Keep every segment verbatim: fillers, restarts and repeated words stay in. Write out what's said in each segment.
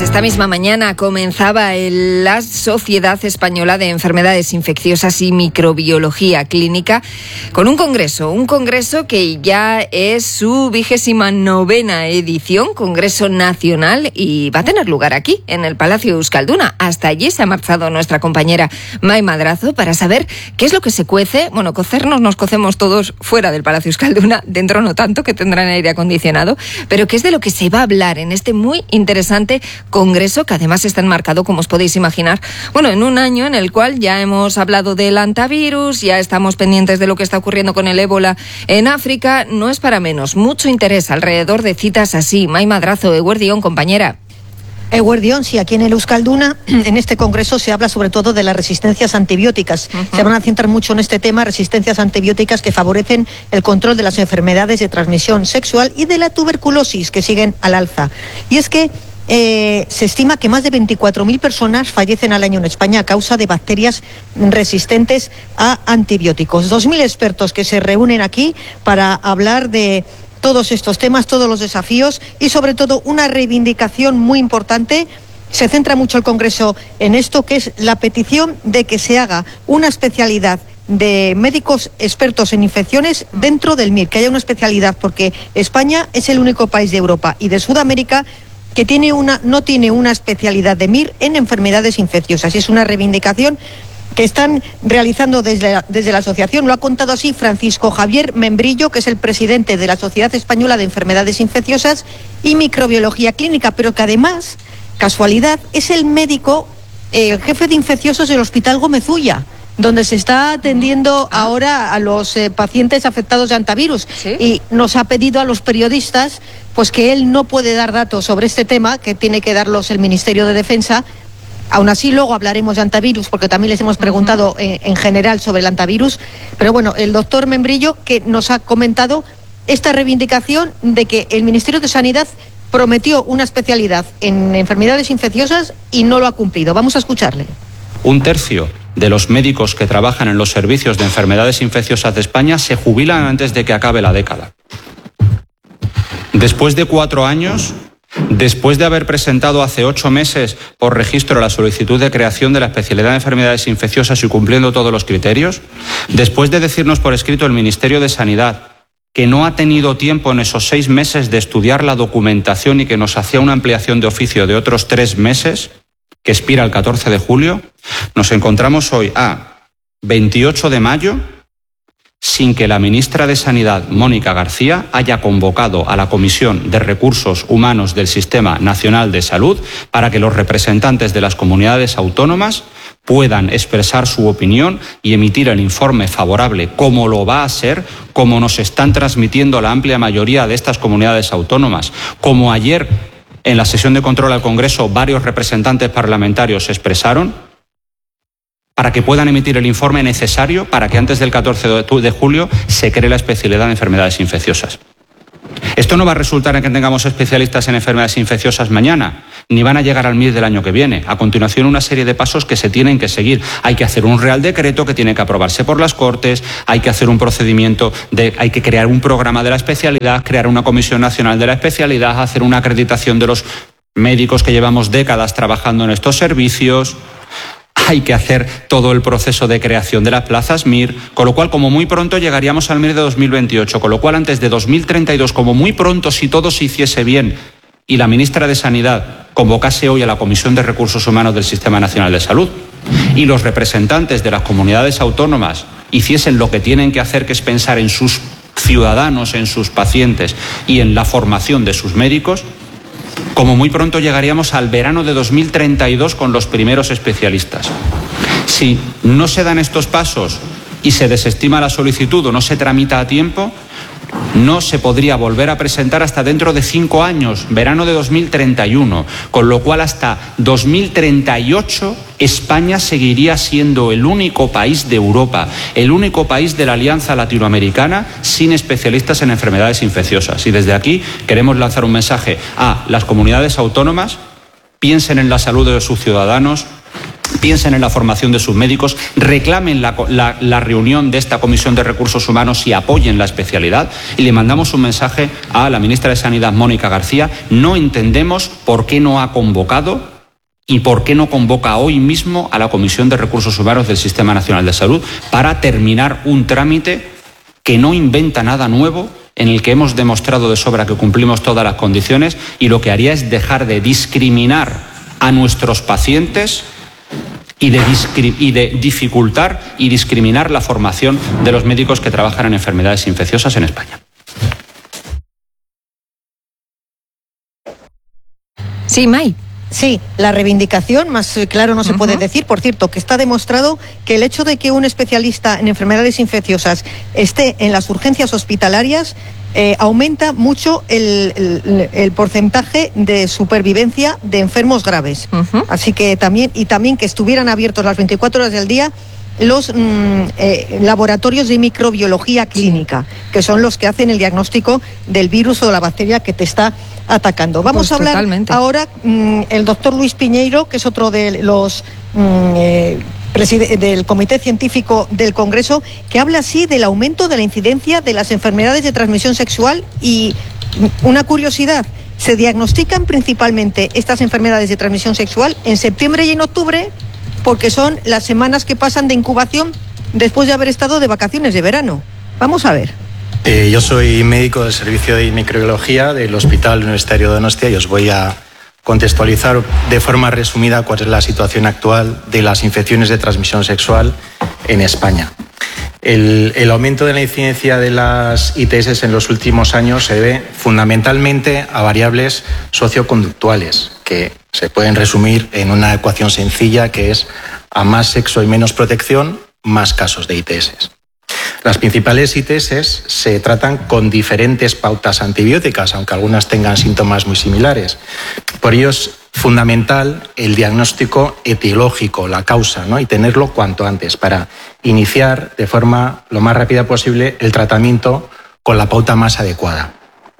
Esta misma mañana comenzaba el, la Sociedad Española de Enfermedades Infecciosas y Microbiología Clínica con un congreso, un congreso que ya es su vigésima novena edición, congreso nacional, y va a tener lugar aquí, en el Palacio Euskalduna. Hasta allí se ha marchado nuestra compañera Mai Madrazo para saber qué es lo que se cuece. Bueno, cocernos nos cocemos todos fuera del Palacio Euskalduna, dentro no tanto, que tendrán aire acondicionado, pero qué es de lo que se va a hablar en este muy interesante congreso, que además está enmarcado, como os podéis imaginar, bueno, en un año en el cual ya hemos hablado del antivirus, ya estamos pendientes de lo que está ocurriendo con el ébola en África. No es para menos, mucho interés alrededor de citas así. Mai Madrazo, Eguerdión, compañera. Eguerdión, sí, aquí en el Euskalduna, en este congreso se habla sobre todo de las resistencias antibióticas. Uh-huh. Se van a centrar mucho en este tema, resistencias antibióticas que favorecen el control de las enfermedades de transmisión sexual y de la tuberculosis, que siguen al alza. Y es que Eh, se estima que más de veinticuatro mil personas fallecen al año en España a causa de bacterias resistentes a antibióticos. dos mil expertos que se reúnen aquí para hablar de todos estos temas, todos los desafíos y sobre todo una reivindicación muy importante. Se centra mucho el Congreso en esto, que es la petición de que se haga una especialidad de médicos expertos en infecciones dentro del M I R, que haya una especialidad, porque España es el único país de Europa y de Sudamérica que tiene una, no tiene una especialidad de M I R en enfermedades infecciosas. Es una reivindicación que están realizando desde la, desde la asociación. Lo ha contado así Francisco Javier Membrillo, que es el presidente de la Sociedad Española de Enfermedades Infecciosas y Microbiología Clínica, pero que además, casualidad, es el médico, eh, el jefe de infecciosos del Hospital Gómez Ulla, donde se está atendiendo ahora a los eh, pacientes afectados de antivirus. ¿Sí? Y nos ha pedido a los periodistas pues que él no puede dar datos sobre este tema, que tiene que darlos el Ministerio de Defensa. Aún así, luego hablaremos de antivirus, porque también les hemos preguntado eh, en general sobre el antivirus. Pero bueno, el doctor Membrillo, que nos ha comentado esta reivindicación de que el Ministerio de Sanidad prometió una especialidad en enfermedades infecciosas y no lo ha cumplido. Vamos a escucharle. Un tercio de los médicos que trabajan en los servicios de enfermedades infecciosas de España se jubilan antes de que acabe la década. Después de cuatro años, después de haber presentado hace ocho meses por registro la solicitud de creación de la especialidad de enfermedades infecciosas y cumpliendo todos los criterios, después de decirnos por escrito el Ministerio de Sanidad que no ha tenido tiempo en esos seis meses de estudiar la documentación y que nos hacía una ampliación de oficio de otros tres meses, que expira el catorce de julio, nos encontramos hoy a veintiocho de mayo sin que la ministra de Sanidad, Mónica García, haya convocado a la Comisión de Recursos Humanos del Sistema Nacional de Salud para que los representantes de las comunidades autónomas puedan expresar su opinión y emitir el informe favorable, como lo va a hacer, como nos están transmitiendo la amplia mayoría de estas comunidades autónomas, como ayer en la sesión de control al Congreso varios representantes parlamentarios se expresaron, para que puedan emitir el informe necesario para que antes del catorce de julio se cree la especialidad de enfermedades infecciosas. Esto no va a resultar en que tengamos especialistas en enfermedades infecciosas mañana, ni van a llegar al M I R del año que viene. A continuación, una serie de pasos que se tienen que seguir. Hay que hacer un Real Decreto que tiene que aprobarse por las Cortes, hay que hacer un procedimiento, de, hay que crear un programa de la especialidad, crear una Comisión Nacional de la Especialidad, hacer una acreditación de los médicos que llevamos décadas trabajando en estos servicios. Hay que hacer todo el proceso de creación de las plazas M I R, con lo cual como muy pronto llegaríamos al M I R de dos mil veintiocho, con lo cual antes de dos mil treinta y dos, como muy pronto, si todo se hiciese bien y la ministra de Sanidad convocase hoy a la Comisión de Recursos Humanos del Sistema Nacional de Salud y los representantes de las comunidades autónomas hiciesen lo que tienen que hacer, que es pensar en sus ciudadanos, en sus pacientes y en la formación de sus médicos, como muy pronto llegaríamos al verano de dos mil treinta y dos con los primeros especialistas. Si no se dan estos pasos y se desestima la solicitud o no se tramita a tiempo, no se podría volver a presentar hasta dentro de cinco años, verano de dos mil treinta y uno, con lo cual hasta dos mil treinta y ocho España seguiría siendo el único país de Europa, el único país de la Alianza Latinoamericana sin especialistas en enfermedades infecciosas. Y desde aquí queremos lanzar un mensaje a las comunidades autónomas: piensen en la salud de sus ciudadanos, piensen en la formación de sus médicos, reclamen la, la, la reunión de esta Comisión de Recursos Humanos y apoyen la especialidad. Y le mandamos un mensaje a la ministra de Sanidad, Mónica García. No entendemos por qué no ha convocado y por qué no convoca hoy mismo a la Comisión de Recursos Humanos del Sistema Nacional de Salud para terminar un trámite que no inventa nada nuevo, en el que hemos demostrado de sobra que cumplimos todas las condiciones, y lo que haría es dejar de discriminar a nuestros pacientes y de, y de dificultar y discriminar la formación de los médicos que trabajan en enfermedades infecciosas en España. Sí, May. Sí, la reivindicación, más claro no se uh-huh. puede decir. Por cierto, que está demostrado que el hecho de que un especialista en enfermedades infecciosas esté en las urgencias hospitalarias eh, aumenta mucho el, el, el porcentaje de supervivencia de enfermos graves. Uh-huh. Así que también, y también que estuvieran abiertos las veinticuatro horas del día los mm, eh, laboratorios de microbiología clínica, que son los que hacen el diagnóstico del virus o de la bacteria que te está atacando. Vamos pues a hablar totalmente. ahora mm, el doctor Luis Piñeiro, que es otro de los mm, eh, del Comité Científico del Congreso, que habla así del aumento de la incidencia de las enfermedades de transmisión sexual. Y una curiosidad, se diagnostican principalmente estas enfermedades de transmisión sexual en septiembre y en octubre, porque son las semanas que pasan de incubación después de haber estado de vacaciones de verano. Vamos a ver. Eh, yo soy médico del Servicio de Microbiología del Hospital Universitario de Donostia y os voy a contextualizar de forma resumida cuál es la situación actual de las infecciones de transmisión sexual en España. El, el aumento de la incidencia de las I T S en los últimos años se debe fundamentalmente a variables socioconductuales que se pueden resumir en una ecuación sencilla, que es a más sexo y menos protección, más casos de I T S. Las principales I T S se tratan con diferentes pautas antibióticas, aunque algunas tengan síntomas muy similares. Por ello es fundamental el diagnóstico etiológico, la causa, ¿no? Y tenerlo cuanto antes para iniciar de forma lo más rápida posible el tratamiento con la pauta más adecuada.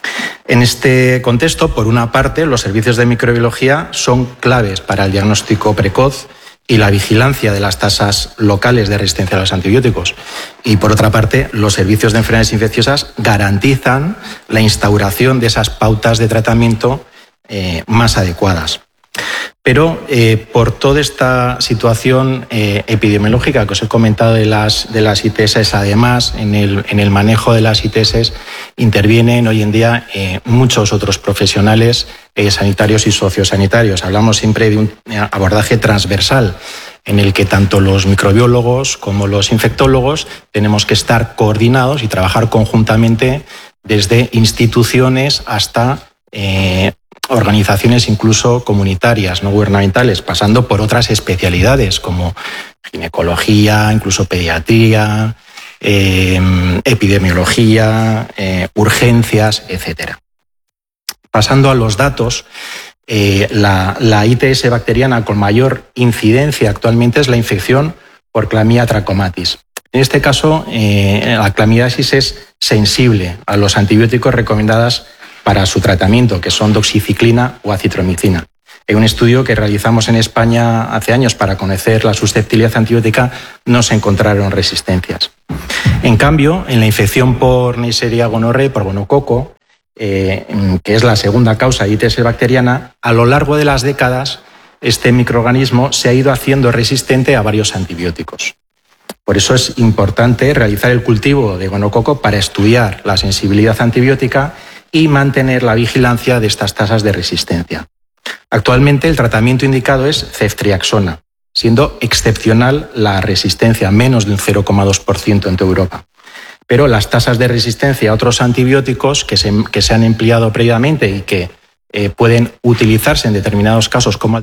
En este contexto, por una parte, los servicios de microbiología son claves para el diagnóstico precoz y la vigilancia de las tasas locales de resistencia a los antibióticos. Y por otra parte, los servicios de enfermedades infecciosas garantizan la instauración de esas pautas de tratamiento eh, más adecuadas. Pero eh, por toda esta situación eh, epidemiológica que os he comentado de las, de las I T S, además, en el, en el manejo de las I T S intervienen hoy en día eh, muchos otros profesionales eh, sanitarios y sociosanitarios. Hablamos siempre de un abordaje transversal en el que tanto los microbiólogos como los infectólogos tenemos que estar coordinados y trabajar conjuntamente desde instituciones hasta eh, organizaciones incluso comunitarias, no gubernamentales, pasando por otras especialidades como ginecología, incluso pediatría, eh, epidemiología, eh, urgencias, etcétera. Pasando a los datos, eh, la, la I T S bacteriana con mayor incidencia actualmente es la infección por Clamidia trachomatis. En este caso, eh, la clamidiasis es sensible a los antibióticos recomendados para su tratamiento, que son doxiciclina o acitromicina. En un estudio que realizamos en España hace años para conocer la susceptibilidad antibiótica, no se encontraron resistencias. En cambio, en la infección por Neisseria gonorrhoeae, por gonococo, eh, que es la segunda causa de I T S bacteriana, a lo largo de las décadas este microorganismo se ha ido haciendo resistente a varios antibióticos. Por eso es importante realizar el cultivo de gonococo para estudiar la sensibilidad antibiótica y mantener la vigilancia de estas tasas de resistencia. Actualmente el tratamiento indicado es ceftriaxona, siendo excepcional la resistencia, menos de un cero coma dos por ciento en toda Europa. Pero las tasas de resistencia a otros antibióticos que se, que se han empleado previamente y que eh, pueden utilizarse en determinados casos como...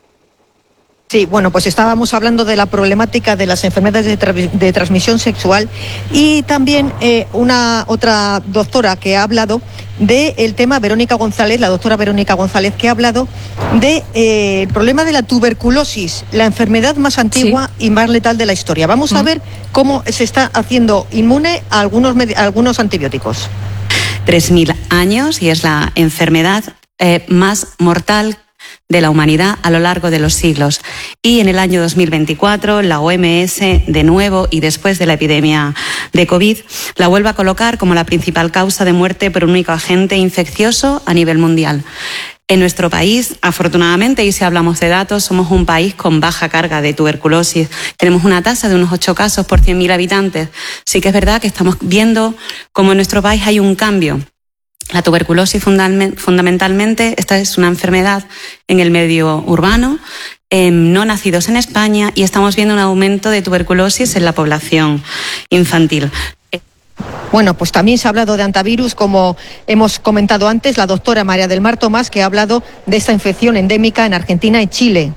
Sí, bueno, pues estábamos hablando de la problemática de las enfermedades de, tra de transmisión sexual y también eh, una otra doctora que ha hablado del tema, Verónica González, la doctora Verónica González, que ha hablado del de, eh, problema de la tuberculosis, la enfermedad más antigua sí. y más letal de la historia. Vamos mm. a ver cómo se está haciendo inmune a algunos, a algunos antibióticos. tres mil años y es la enfermedad eh, más mortal de la humanidad a lo largo de los siglos. Y en el año dos mil veinticuatro, la O M S, de nuevo y después de la epidemia de COVID, la vuelve a colocar como la principal causa de muerte por un único agente infeccioso a nivel mundial. En nuestro país, afortunadamente, y si hablamos de datos, somos un país con baja carga de tuberculosis. Tenemos una tasa de unos ocho casos por cien mil habitantes. Sí que es verdad que estamos viendo cómo en nuestro país hay un cambio. La tuberculosis fundamentalmente, esta es una enfermedad en el medio urbano, eh, no nacidos en España, y estamos viendo un aumento de tuberculosis en la población infantil. Bueno, pues también se ha hablado de antivirus, como hemos comentado antes, la doctora María del Mar Tomás, que ha hablado de esta infección endémica en Argentina y Chile.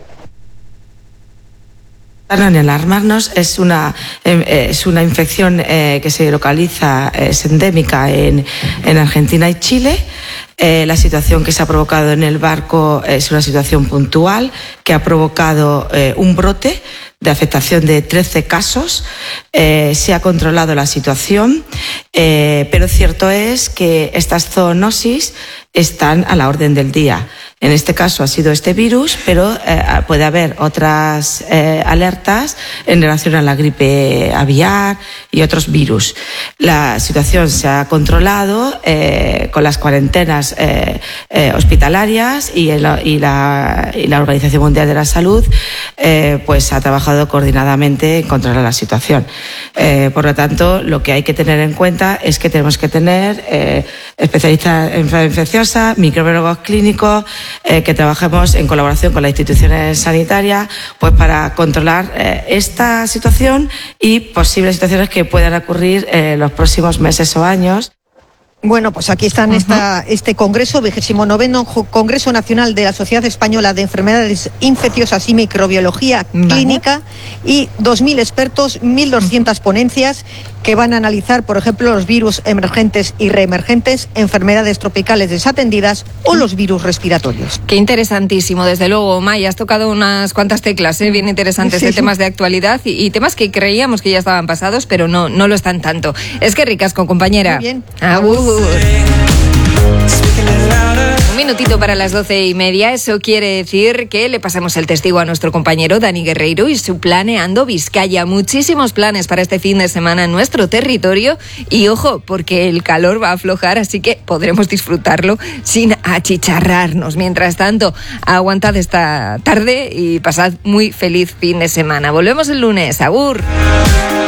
Para no alarmarnos, es una, es una infección eh, que se localiza, es endémica en, en Argentina y Chile. Eh, la situación que se ha provocado en el barco es una situación puntual que ha provocado eh, un brote de afectación de trece casos. Eh, se ha controlado la situación, eh, pero cierto es que estas zoonosis están a la orden del día. En este caso ha sido este virus, pero eh, puede haber otras eh, alertas en relación a la gripe aviar y otros virus. La situación se ha controlado eh, con las cuarentenas eh, eh, hospitalarias y, el, y, la, y la Organización Mundial de la Salud eh, pues ha trabajado coordinadamente en controlar la situación. Eh, por lo tanto, lo que hay que tener en cuenta es que tenemos que tener eh, especialistas en enfermedad infecciosa, microbiólogos clínicos, Eh, que trabajemos en colaboración con las instituciones sanitarias pues para controlar eh, esta situación y posibles situaciones que puedan ocurrir en eh, los próximos meses o años. Bueno, pues aquí están uh-huh. esta, este congreso, vigésimo noveno Congreso Nacional de la Sociedad Española de Enfermedades Infecciosas y Microbiología vale. Clínica, y dos mil expertos, mil doscientas ponencias que van a analizar, por ejemplo, los virus emergentes y reemergentes, enfermedades tropicales desatendidas o los virus respiratorios. Qué interesantísimo, desde luego, May, has tocado unas cuantas teclas, ¿eh? Bien interesantes, sí, de temas de actualidad y, y temas que creíamos que ya estaban pasados, pero no, no lo están tanto. Es que ricasco, compañera. Muy bien. Agur. Un minutito para las doce y media, eso quiere decir que le pasamos el testigo a nuestro compañero Dani Guerreiro y su Planeando Vizcaya. Muchísimos planes para este fin de semana en nuestro territorio y ojo, porque el calor va a aflojar, así que podremos disfrutarlo sin achicharrarnos. Mientras tanto, aguantad esta tarde y pasad muy feliz fin de semana. Volvemos el lunes. Agur.